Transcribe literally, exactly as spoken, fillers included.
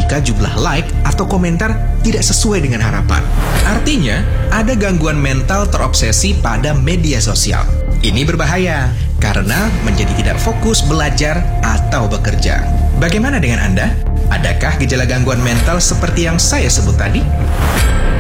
jika jumlah like atau komentar tidak sesuai dengan harapan. Artinya, ada gangguan mental terobsesi pada media sosial. Ini berbahaya karena menjadi tidak fokus belajar atau bekerja. Bagaimana dengan Anda? Adakah gejala gangguan mental seperti yang saya sebut tadi?